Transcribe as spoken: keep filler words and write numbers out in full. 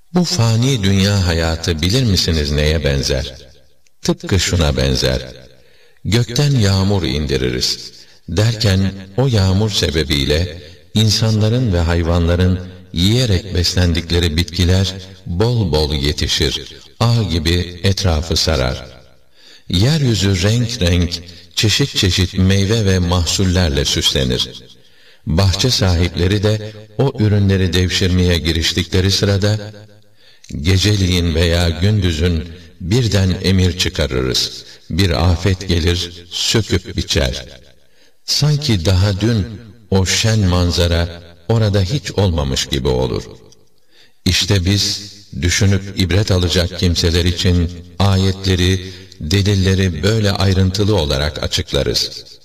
Bu fani dünya hayatı bilir misiniz neye benzer? Tıpkı şuna benzer. Gökten yağmur indiririz. Derken o yağmur sebebiyle insanların ve hayvanların yiyerek beslendikleri bitkiler bol bol yetişir. Ağ gibi etrafı sarar. Yeryüzü renk renk, çeşit çeşit meyve ve mahsullerle süslenir. Bahçe sahipleri de o ürünleri devşirmeye giriştikleri sırada, geceliğin veya gündüzün birden emir çıkarırız. Bir afet gelir, söküp biçer. Sanki daha dün o şen manzara orada hiç olmamış gibi olur. İşte biz düşünüp ibret alacak kimseler için ayetleri, delilleri böyle ayrıntılı olarak açıklarız.